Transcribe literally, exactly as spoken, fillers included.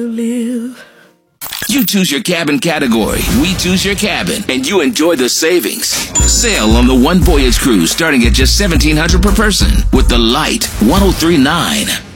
Live. You choose your cabin category, we choose your cabin, and you enjoy the savings. Sail on the One Voyage cruise starting at just seventeen hundred dollars per person with the Light ten thirty-nine.